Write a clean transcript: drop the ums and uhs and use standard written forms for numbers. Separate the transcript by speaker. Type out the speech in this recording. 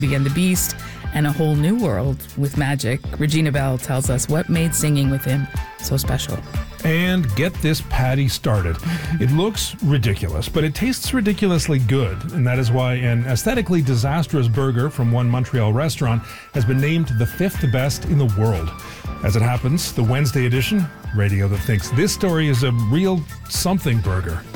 Speaker 1: and the Beast, and a whole new world with magic. Regina Bell tells us what made singing with him so special.
Speaker 2: And get this patty started. It looks ridiculous, but it tastes ridiculously good. And that is why an aesthetically disastrous burger from one Montreal restaurant has been named the 5th best in the world. As it happens, the Wednesday edition, radio that thinks this story is a real something burger.